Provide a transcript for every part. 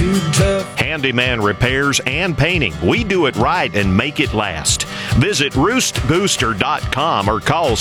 too tough. Handyman repairs and painting. We do it right and make it last. Visit roostbooster.com or call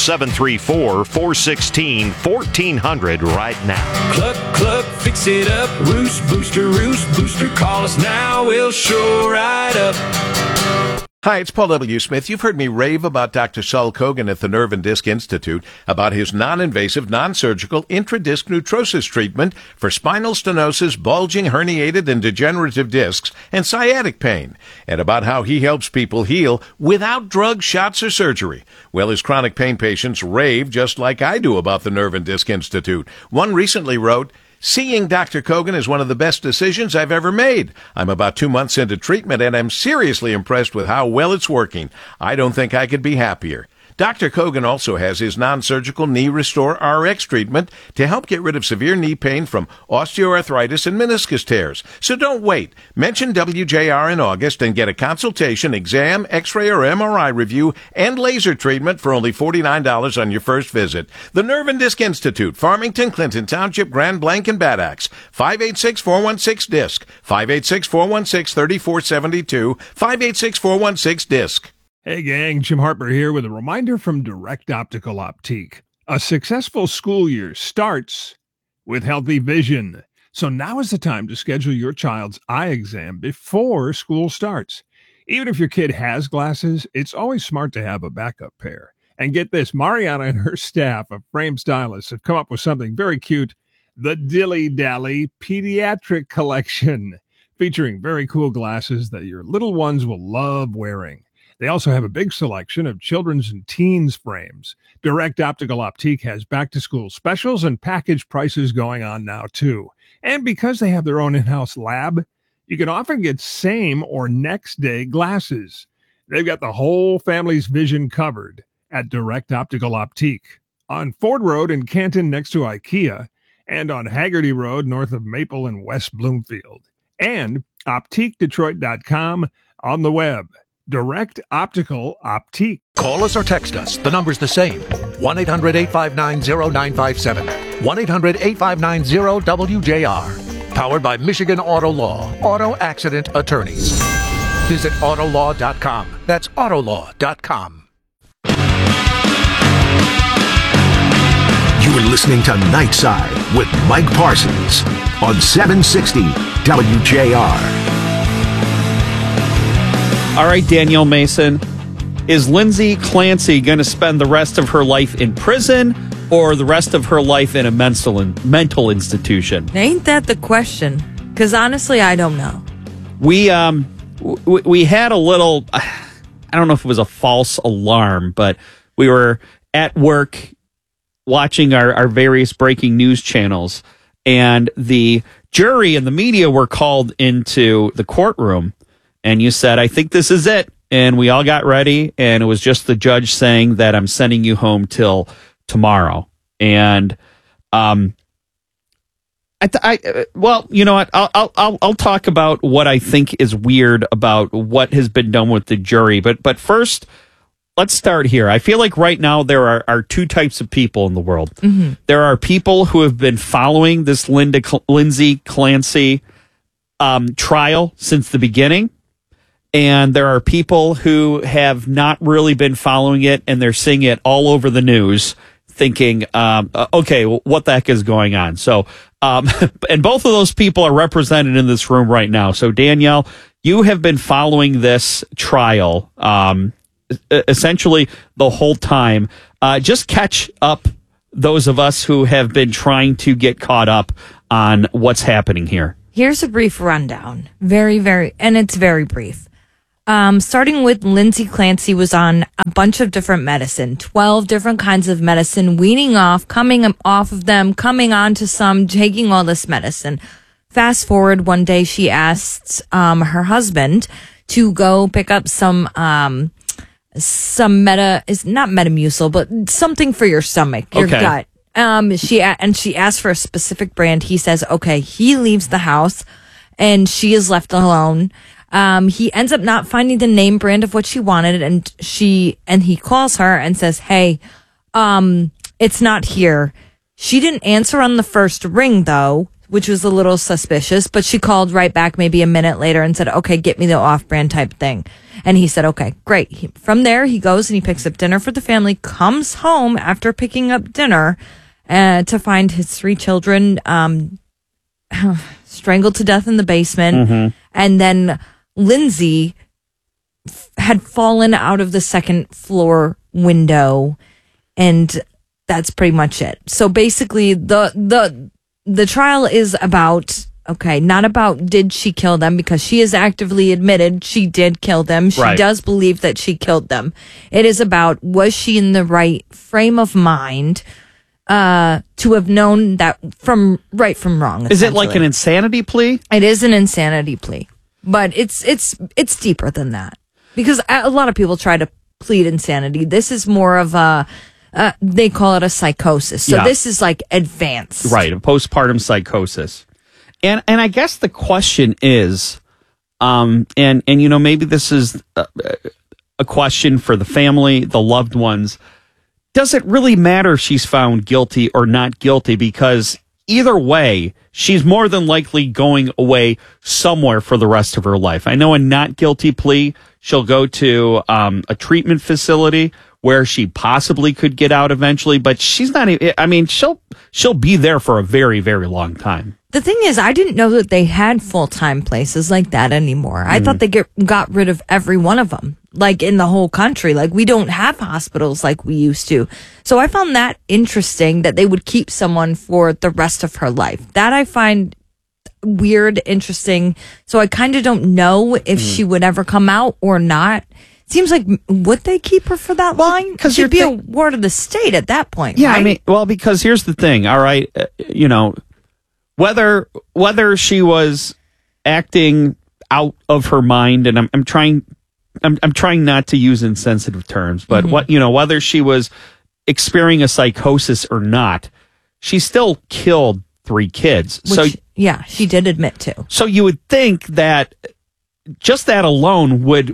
734-416-1400 right now. Cluck, cluck, fix it up. Roost Booster, call us now. We'll show right up. Hi, it's Paul W. Smith. You've heard me rave about Dr. Saul Kogan at the Nerve and Disc Institute about his non-invasive, non-surgical intradisc neutrosis treatment for spinal stenosis, bulging, herniated, and degenerative discs, and sciatic pain, and about how he helps people heal without drugs, shots, or surgery. Well, his chronic pain patients rave just like I do about the Nerve and Disc Institute. One recently wrote, "Seeing Dr. Kogan is one of the best decisions I've ever made. I'm about 2 months into treatment, and I'm seriously impressed with how well it's working. I don't think I could be happier." Dr. Kogan also has his non-surgical Knee Restore RX treatment to help get rid of severe knee pain from osteoarthritis and meniscus tears. So don't wait. Mention WJR in August and get a consultation, exam, x-ray, or MRI review, and laser treatment for only $49 on your first visit. The Nerve and Disc Institute, Farmington, Clinton Township, Grand Blanc, and Bad Axe. 586-416-DISC. 586-416-3472. 586-416-DISC. Hey gang, Jim Harper here with a reminder from Direct Optical Optique. A successful school year starts with healthy vision. So now is the time to schedule your child's eye exam before school starts. Even if your kid has glasses, it's always smart to have a backup pair. And get this, Mariana and her staff of frame stylists have come up with something very cute, the Dilly Dally Pediatric Collection, featuring very cool glasses that your little ones will love wearing. They also have a big selection of children's and teens frames. Direct Optical Optique has back-to-school specials and package prices going on now, too. And because they have their own in-house lab, you can often get same or next-day glasses. They've got the whole family's vision covered at Direct Optical Optique. On Ford Road in Canton next to IKEA, and on Haggerty Road north of Maple and West Bloomfield. And OptiqueDetroit.com on the web. Direct Optical Optique. Call us or text us. The number's the same. 1-800-859-0957. 1-800-859-0WJR. Powered by Michigan Auto Law. Auto Accident Attorneys. Visit Autolaw.com. That's Autolaw.com. You are listening to Nightside with Mike Parsons on 760 WJR. All right, Danielle Mason, is Lindsay Clancy going to spend the rest of her life in prison or the rest of her life in a mental institution? Ain't that the question? Because honestly, I don't know. We had a little, I don't know if it was a false alarm, but we were at work watching our various breaking news channels, and the jury and the media were called into the courtroom. And you said, I think this is it. And we all got ready. And it was just the judge saying that I'm sending you home till tomorrow. And, well, you know what? I'll talk about what I think is weird about what has been done with the jury. But first, let's start here. I feel like right now there are two types of people in the world. Mm-hmm. There are people who have been following this Lindsay Clancy trial since the beginning. And there are people who have not really been following it, and they're seeing it all over the news, thinking, okay, what the heck is going on? So, and both of those people are represented in this room right now. So, Danielle, you have been following this trial essentially the whole time. Just catch up those of us who have been trying to get caught up on what's happening here. Here's a brief rundown. And it's very brief. Starting with Lindsay Clancy was on a bunch of different medicine, 12 different kinds of medicine, weaning off, coming off of them, coming on to some, taking all this medicine. Fast forward, one day she asked her husband to go pick up some not Metamucil, but something for your stomach, your gut. She asked for a specific brand. He says, okay, he leaves the house and she is left alone. He ends up not finding the name brand of what she wanted, and he calls her and says, hey, it's not here. She didn't answer on the first ring though. which was a little suspicious, but she called right back maybe a minute later and said, okay, get me the off-brand type thing. And he said, okay, great. From there, he goes and he picks up dinner for the family, comes home after picking up dinner to find his 3 children strangled to death in the basement. And then Lindsay had fallen out of the second floor window, and that's pretty much it. So basically, the trial is about, okay, not about did she kill them, because she has actively admitted she did kill them. She does believe that she killed them. It is about, was she in the right frame of mind to have known that from right from wrong? Is it like an insanity plea? It is an insanity plea, but it's deeper than that, because a lot of people try to plead insanity. This is more of a they call it a psychosis. So this is like advanced. Right, a postpartum psychosis. And I guess the question is, and you know, maybe this is a question for the family, the loved ones. Does it really matter if she's found guilty or not guilty? Because either way, she's more than likely going away somewhere for the rest of her life. I know a not guilty plea, she'll go to a treatment facility where she possibly could get out eventually, but she's not. I mean, she'll be there for a very, very long time. The thing is, I didn't know that they had full-time places like that anymore. I thought they got rid of every one of them, like in the whole country. Like, we don't have hospitals like we used to. So I found that interesting that they would keep someone for the rest of her life. That I find weird, interesting. So I kind of don't know if she would ever come out or not. Seems like, would they keep her for that long? Because she'd be a ward of the state at that point. Yeah, right? I mean, well, because here's the thing. All right, you know, whether she was acting out of her mind, and I'm trying not to use insensitive terms, but whether she was experiencing a psychosis or not, she still killed 3 kids. Which, she did admit to. So you would think that just that alone would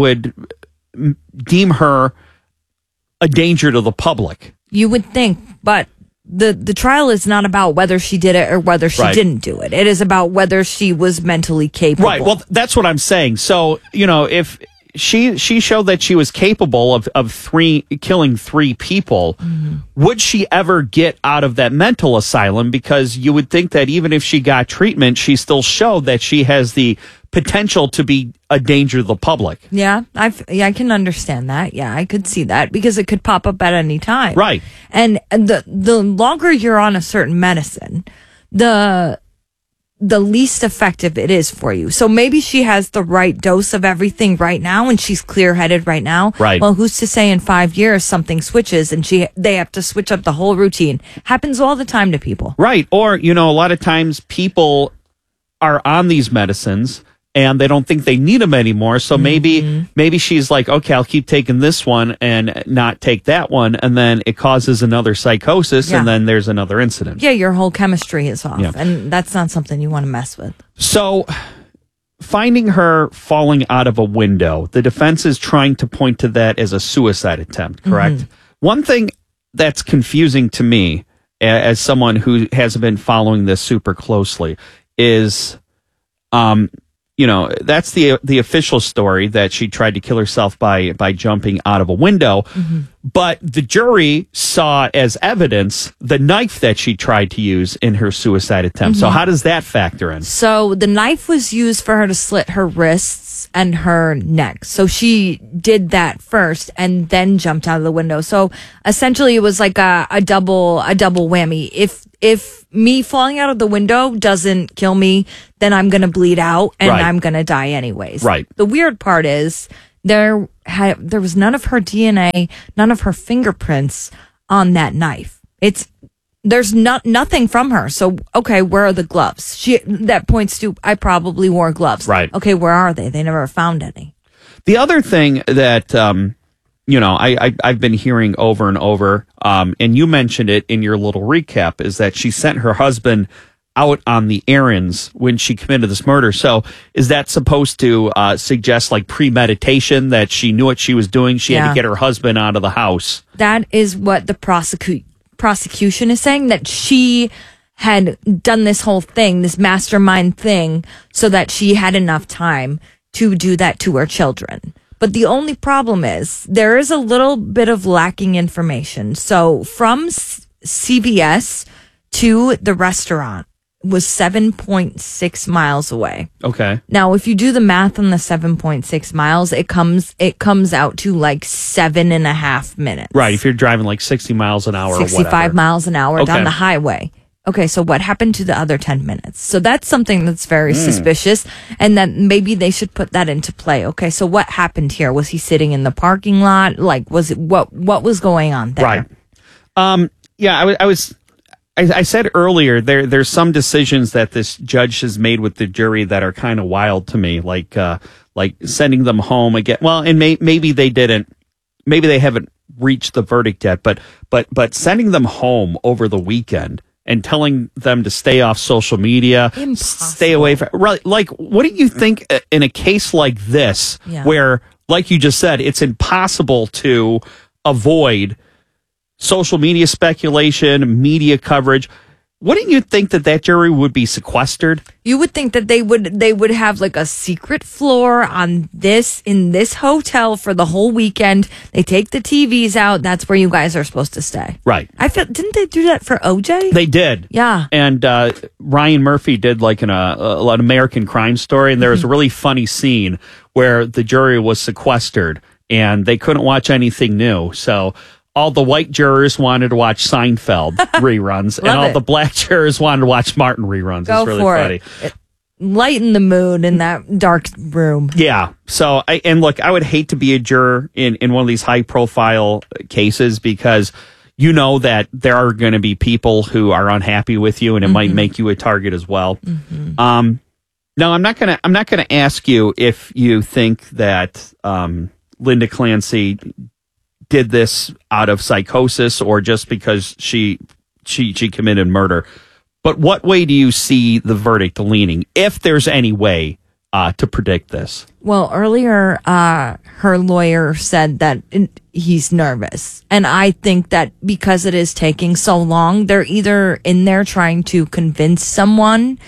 deem her a danger to the public. You would think, but the trial is not about whether she did it or whether she didn't do it. It is about whether she was mentally capable. Right. Well, that's what I'm saying. So, you know, if she showed that she was capable of killing 3 people, would she ever get out of that mental asylum? Because you would think that even if she got treatment, she still showed that she has the potential to be a danger to the public. Yeah, I can understand that. Yeah, I could see that, because it could pop up at any time. Right. And the longer you're on a certain medicine, the least effective it is for you. So maybe she has the right dose of everything right now and she's clear-headed right now. Right. Well, who's to say in 5 years something switches and they have to switch up the whole routine? Happens all the time to people. Right. Or, you know, a lot of times people are on these medicines and they don't think they need them anymore. So maybe she's like, okay, I'll keep taking this one and not take that one. And then it causes another psychosis and then there's another incident. Yeah, your whole chemistry is off. Yeah. And that's not something you want to mess with. So finding her falling out of a window, the defense is trying to point to that as a suicide attempt, correct? One thing that's confusing to me as someone who hasn't been following this super closely is, you know, that's the official story, that she tried to kill herself by jumping out of a window. But the jury saw as evidence the knife that she tried to use in her suicide attempt. So how does that factor in? So the knife was used for her to slit her wrists and her neck. So she did that first and then jumped out of the window. So essentially it was like a double whammy. If me falling out of the window doesn't kill me, then I'm going to bleed out and I'm going to die anyways. Right. The weird part is there was none of her DNA, none of her fingerprints on that knife. There's nothing from her. So, okay, where are the gloves? That points to, I probably wore gloves. Right. Okay, where are they? They never found any. The other thing that, you know, I've been hearing over and over, and you mentioned it in your little recap, is that she sent her husband out on the errands when she committed this murder. So is that supposed to suggest like premeditation, that she knew what she was doing? She had to get her husband out of the house. That is what the prosecution is saying, that she had done this whole thing, this mastermind thing, so that she had enough time to do that to her children. But the only problem is there is a little bit of lacking information. So from CVS to the restaurant was 7.6 miles away. Okay. Now, if you do the math on the 7.6 miles, it comes out to like 7.5 minutes. Right. If you're driving like 60 miles an hour or 65 whatever. miles an hour Okay. down the highway. Okay, so what happened to the other 10 minutes? So that's something that's very suspicious, and that maybe they should put that into play. Okay, so what happened here? Was he sitting in the parking lot? Like, was it what was going on there? Right. Yeah, I said earlier there's some decisions that this judge has made with the jury that are kind of wild to me, like sending them home again. Well, and maybe they didn't. Maybe they haven't reached the verdict yet, but sending them home over the weekend and telling them to stay off social media, stay away from, like, what do you think in a case like this, where, like you just said, it's impossible to avoid social media speculation, media coverage? Wouldn't you think that jury would be sequestered? You would think that they would have like a secret floor in this hotel for the whole weekend. They take the TVs out. That's where you guys are supposed to stay. Right. Didn't they do that for OJ? They did. Yeah. And Ryan Murphy did like an American Crime Story, and there was a really funny scene where the jury was sequestered and they couldn't watch anything new. So all the white jurors wanted to watch Seinfeld reruns, and all the black jurors wanted to watch Martin reruns. Go it's really for funny. it. Lighten the mood in that dark room. Yeah. So, I would hate to be a juror in one of these high profile cases, because you know that there are going to be people who are unhappy with you, and it might make you a target as well. No, I'm not gonna ask you if you think that Linda Clancy did this out of psychosis or just because she committed murder. But what way do you see the verdict leaning, if there's any way to predict this? Well, earlier, her lawyer said that he's nervous. And I think that because it is taking so long, they're either in there trying to convince someone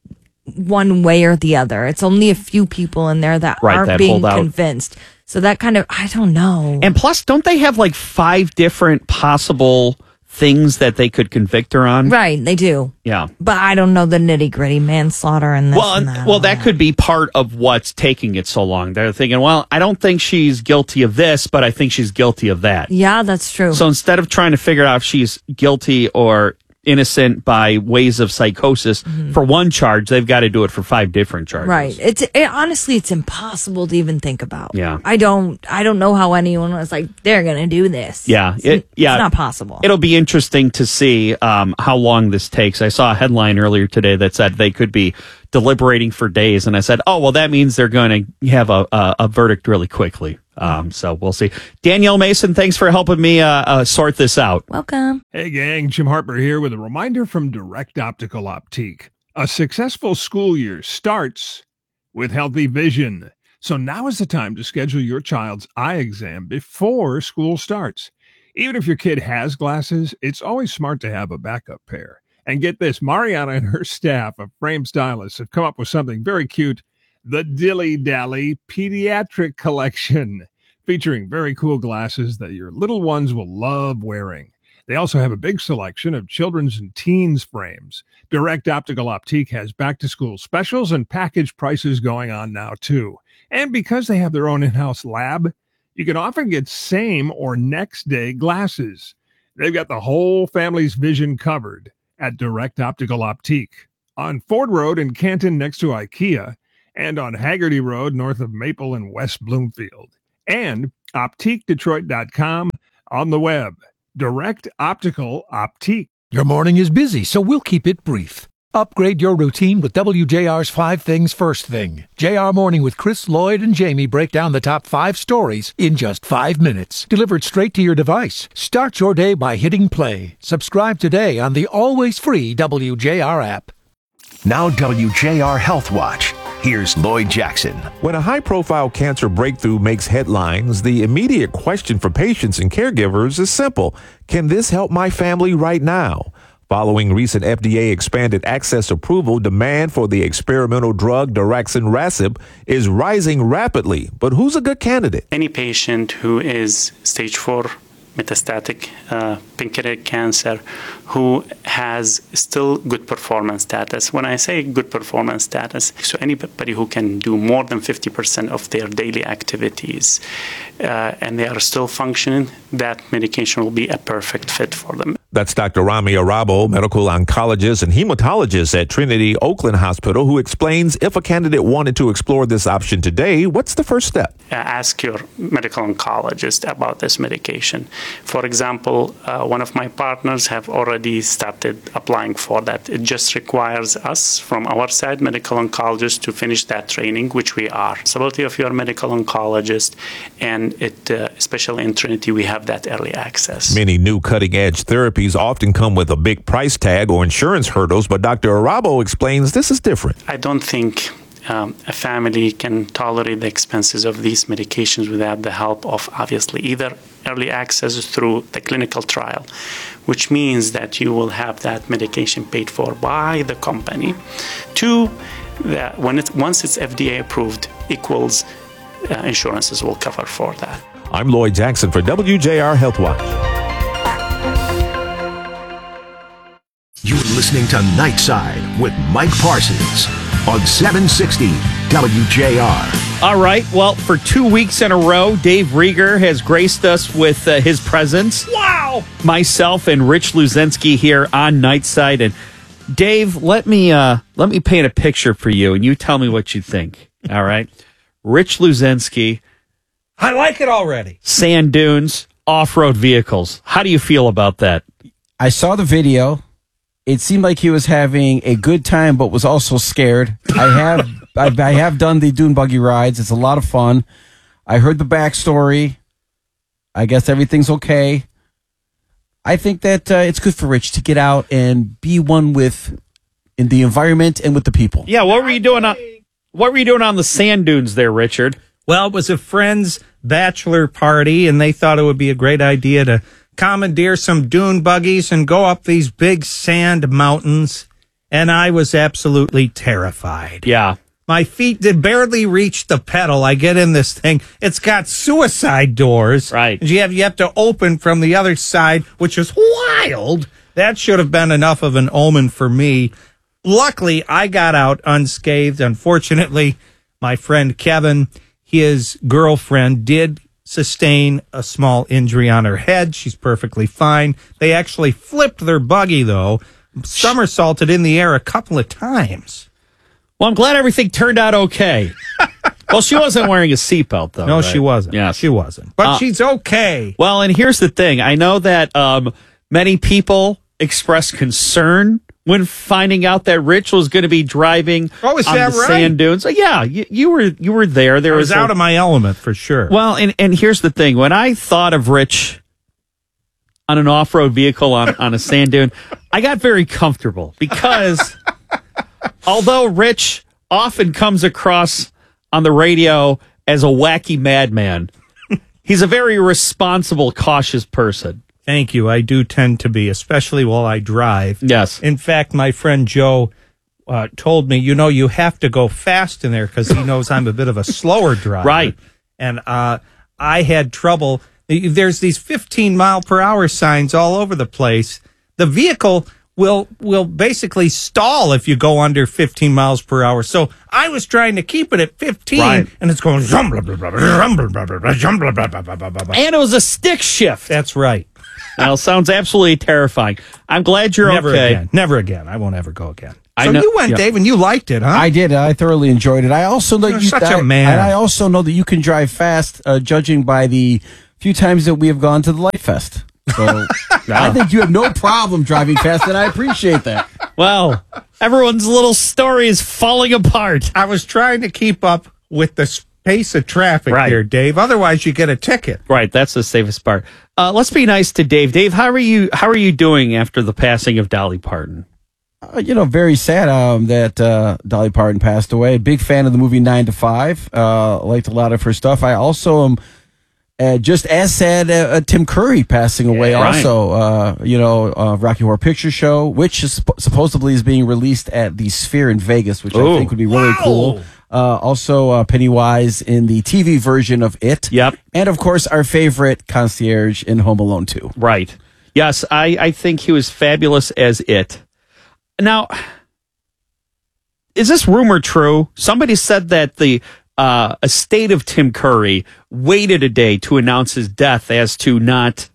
one way or the other. It's only a few people in there that aren't being convinced. So that kind of, I don't know. And plus, don't they have like 5 different possible things that they could convict her on? Right, they do. Yeah. But I don't know the nitty gritty, manslaughter and this and that. Well, that could be part of what's taking it so long. They're thinking, well, I don't think she's guilty of this, but I think she's guilty of that. Yeah, that's true. So instead of trying to figure out if she's guilty or innocent by ways of psychosis for one charge, they've got to do it for 5 different charges. Right. Honestly, it's impossible to even think about. Yeah. I don't know how anyone was like, they're going to do this. Yeah. It's not possible. It'll be interesting to see how long this takes. I saw a headline earlier today that said they could be deliberating for days. And I said, oh, well, that means they're going to have a verdict really quickly. So we'll see. Danielle Mason, thanks for helping me sort this out. Welcome. Hey, gang. Jim Harper here with a reminder from Direct Optical Optique. A successful school year starts with healthy vision. So now is the time to schedule your child's eye exam before school starts. Even if your kid has glasses, it's always smart to have a backup pair. And get this, Mariana and her staff of frame stylists have come up with something very cute. The Dilly Dally Pediatric Collection, featuring very cool glasses that your little ones will love wearing. They also have a big selection of children's and teens frames. Direct Optical Optique has back-to-school specials and package prices going on now, too. And because they have their own in-house lab, you can often get same or next-day glasses. They've got the whole family's vision covered at Direct Optical Optique. On Ford Road in Canton next to IKEA, and on Haggerty Road north of Maple and West Bloomfield. And OptiqueDetroit.com on the web. Direct Optical Optique. Your morning is busy, so we'll keep it brief. Upgrade your routine with WJR's 5 Things First Thing. JR Morning with Chris, Lloyd, and Jamie break down the top 5 stories in just 5 minutes. Delivered straight to your device. Start your day by hitting play. Subscribe today on the always free WJR app. Now WJR Health Watch. Here's Lloyd Jackson. When a high-profile cancer breakthrough makes headlines, the immediate question for patients and caregivers is simple. Can this help my family right now? Following recent FDA expanded access approval, demand for the experimental drug daraxonrasib is rising rapidly. But who's a good candidate? Any patient who is stage 4 metastatic pancreatic cancer who has still good performance status. When I say good performance status, so anybody who can do more than 50% of their daily activities and they are still functioning, that medication will be a perfect fit for them. That's Dr. Rami Arabo, medical oncologist and hematologist at Trinity Oakland Hospital, who explains if a candidate wanted to explore this option today, what's the first step? Ask your medical oncologist about this medication. For example, one of my partners have already started applying for that. It just requires us, from our side, medical oncologists, to finish that training, which we are. Responsibility of your medical oncologist, and especially in Trinity, we have that early access. Many new cutting-edge therapies often come with a big price tag or insurance hurdles, but Dr. Arabo explains this is different. I don't think a family can tolerate the expenses of these medications without the help of, obviously, either early access through the clinical trial, which means that you will have that medication paid for by the company. Two, that once it's FDA approved, equals insurances will cover for that. I'm Lloyd Jackson for WJR Health Watch. You're listening to Nightside with Mike Parsons on 760 WJR. All right. Well, for 2 weeks in a row, Dave Rieger has graced us with his presence. Wow! Myself and Rich Luzensky here on Nightside. And Dave, let me paint a picture for you, and you tell me what you think. All right. Rich Luzensky. I like it already. Sand dunes, off-road vehicles. How do you feel about that? I saw the video. It seemed like he was having a good time, but was also scared. I have done the dune buggy rides. It's a lot of fun. I heard the backstory. I guess everything's okay. I think that it's good for Rich to get out and be one with in the environment and with the people. Yeah, what were you doing on the sand dunes there, Richard? Well, it was a friend's bachelor party, and they thought it would be a great idea to commandeer some dune buggies and go up these big sand mountains, and I was absolutely terrified. Yeah. My feet did barely reach the pedal. I get in this thing. It's got suicide doors. Right. You have to open from the other side, which is wild. That should have been enough of an omen for me. Luckily, I got out unscathed. Unfortunately, my friend Kevin, his girlfriend, did sustain a small injury on her head. She's perfectly fine. They actually flipped their buggy, though, somersaulted in the air a couple of times. Well, I'm glad everything turned out okay. Well, she wasn't wearing a seatbelt, though. No, right? she wasn't. Yeah, she wasn't. But she's okay. Well, and here's the thing. I know that many people expressed concern when finding out that Rich was going to be driving is on that the right? sand dunes. So, yeah, you were there. I was out of my element for sure. Well, and here's the thing. When I thought of Rich on an off-road vehicle on a sand dune, I got very comfortable because although Rich often comes across on the radio as a wacky madman, he's a very responsible, cautious person. Thank you. I do tend to be, especially while I drive. Yes. In fact, my friend Joe told me, you have to go fast in there because he knows I'm a bit of a slower driver. Right. And I had trouble. There's these 15-mile-per-hour signs all over the place. The vehicle will basically stall if you go under 15 miles per hour. So I was trying to keep it at 15, right, and it's going... And it was a stick shift. That's right. Well, sounds absolutely terrifying. I'm glad you're Never okay. Again. Never again. I won't ever go again. I So know- you went, yeah. Dave, and you liked it, huh? I did. I thoroughly enjoyed it. I also know You're such a and man. I also know that you can drive fast, judging by the few times that we have gone to the Light Fest. So I think you have no problem driving fast, and I appreciate that. Well, everyone's little story is falling apart. I was trying to keep up with the pace of traffic Right. here, Dave. Otherwise, you get a ticket. Right, that's the safest part. Let's be nice to Dave. Dave, how are you doing after the passing of Dolly Parton? Very sad that Dolly Parton passed away. Big fan of the movie 9 to 5. Liked a lot of her stuff. I also am Just as sad, Tim Curry passing away. Right. Also, Rocky Horror Picture Show, which is supposedly is being released at the Sphere in Vegas, which I think would be really cool. Also, Pennywise in the TV version of It. Yep. And of course, our favorite concierge in Home Alone 2. Right. Yes, I think he was fabulous as It. Now, is this rumor true? Somebody said that the estate of Tim Curry waited a day to announce his death as to not,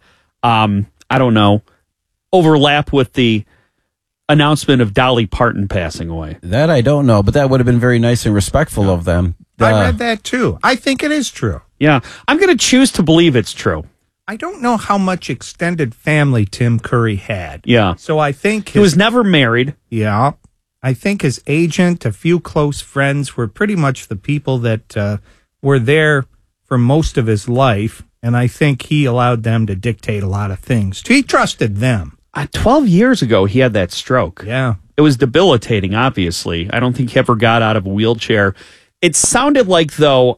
overlap with the announcement of Dolly Parton passing away. That I don't know, but that would have been very nice and respectful of them. I read that too. I think it is true. Yeah, I'm going to choose to believe it's true. I don't know how much extended family Tim Curry had. Yeah. So I think he was never married. Yeah. I think his agent, a few close friends were pretty much the people that were there for most of his life. And I think he allowed them to dictate a lot of things. He trusted them. 12 years ago, he had that stroke. Yeah. It was debilitating, obviously. I don't think he ever got out of a wheelchair. It sounded like, though,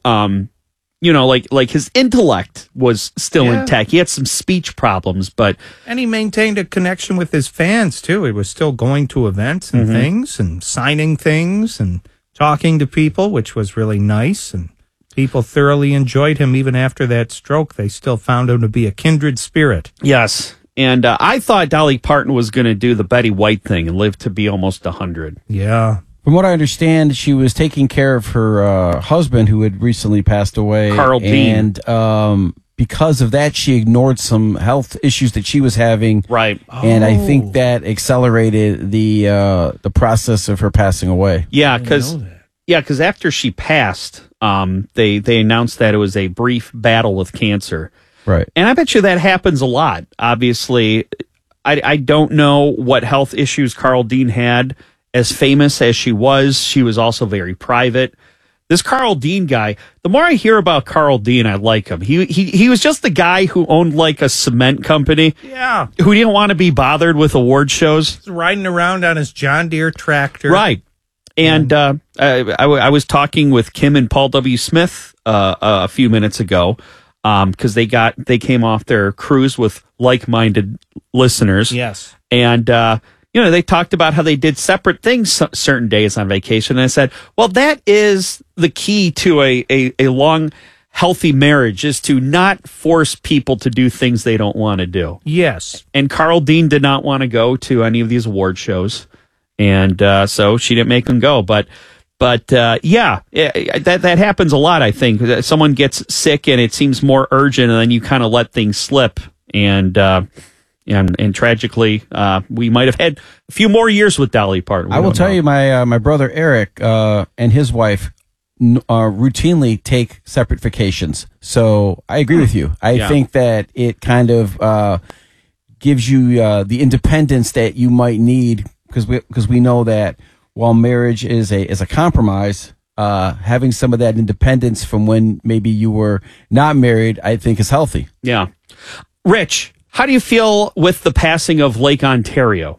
like his intellect was still intact. He had some speech problems, but... And he maintained a connection with his fans, too. He was still going to events and things and signing things and talking to people, which was really nice. And people thoroughly enjoyed him even after that stroke. They still found him to be a kindred spirit. Yes. And I thought Dolly Parton was going to do the Betty White thing and live to be almost 100. Yeah. From what I understand, she was taking care of her husband who had recently passed away. Carl Dean. And because of that, she ignored some health issues that she was having. Right. And I think that accelerated the process of her passing away. Yeah, because after she passed, they announced that it was a brief battle with cancer. Right. And I bet you that happens a lot. Obviously, I don't know what health issues Carl Dean had. As famous as she was also very private. This Carl Dean guy, the more I hear about Carl Dean, I like him. He was just the guy who owned like a cement company. Yeah. Who didn't want to be bothered with award shows. He's riding around on his John Deere tractor. Right. And I was talking with Kim and Paul W. Smith a few minutes ago because they came off their cruise with like-minded listeners. Yes. And they talked about how they did separate things certain days on vacation. And I said, well, that is the key to a long, healthy marriage, is to not force people to do things they don't want to do. Yes. And Carl Dean did not want to go to any of these award shows. And so she didn't make him go. But that happens a lot, I think. Someone gets sick and it seems more urgent, and then you kind of let things slip. And tragically, we might have had a few more years with Dolly Parton. I will tell you, my brother Eric and his wife routinely take separate vacations. So I agree with you. I think that it kind of gives you the independence that you might need, because we know that while marriage is a compromise, having some of that independence from when maybe you were not married, I think is healthy. Yeah. Rich, how do you feel with the passing of Lake Ontario?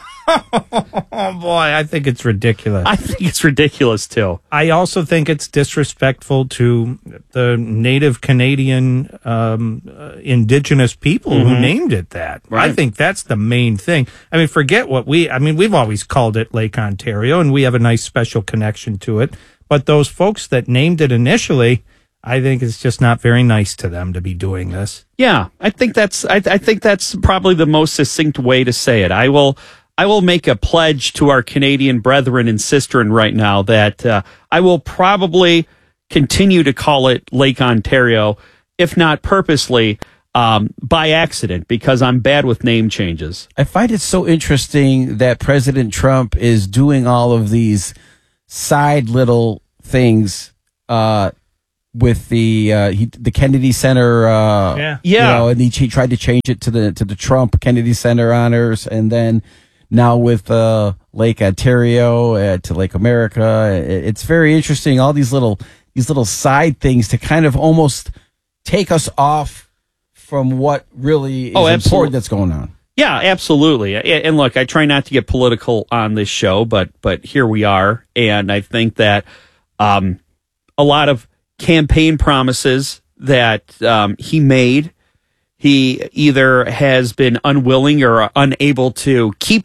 Oh, boy, I think it's ridiculous. I think it's ridiculous, too. I also think it's disrespectful to the native Canadian indigenous people who named it that. Right. I think that's the main thing. I mean, forget we've always called it Lake Ontario, and we have a nice special connection to it. But those folks that named it initially, I think it's just not very nice to them to be doing this. Yeah, I think that's probably the most succinct way to say it. I will make a pledge to our Canadian brethren and sisterin right now that I will probably continue to call it Lake Ontario, if not purposely, by accident, because I'm bad with name changes. I find it so interesting that President Trump is doing all of these side little things with the Kennedy Center, and he tried to change it to the Trump Kennedy Center honors, and then now with Lake Ontario to Lake America. It's very interesting. All these little side things to kind of almost take us off from what really is important that's going on. Yeah, absolutely. And look, I try not to get political on this show, but here we are, and I think that a lot of campaign promises that he made. He either has been unwilling or unable to keep